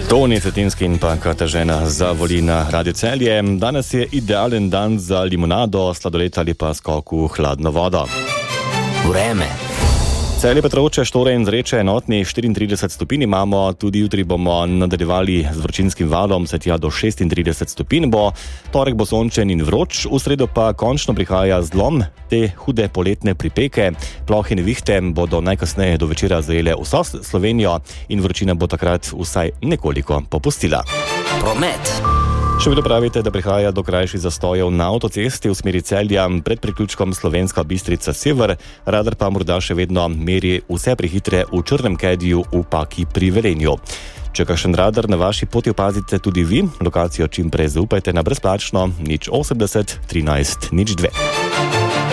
Toni Cetinski in pa Katežena zavoli na Radio Celje. Danes je idealen dan za limonado, sladoled ali pa skok v hladno vodo. Vreme. Celje, Petrovče, Štore in Zreče enotni 34 stopinj imamo, tudi jutri bomo nadaljevali z vročinskim valom, se tja do 36 stopinj bo. Torek bo sončen in vroč, v sredo pa končno prihaja zlom, te hude poletne pripeke. Plohe nevihte bodo najkasneje do večera zajele vso Slovenijo in vročina bo takrat vsaj nekoliko popustila. Promet. Še vedno pravite, da prihaja do krajših zastojev na avtocesti v smeri Celja pred priključkom Slovenska Bistrica Sever, radar pa morda še vedno meri vse prehitre v Črnem Kediju v Paki pri Velenju. Če kakšen radar na vaši poti opazite tudi vi, lokacijo čim prej zaupajte na brezplačno 080 13 02.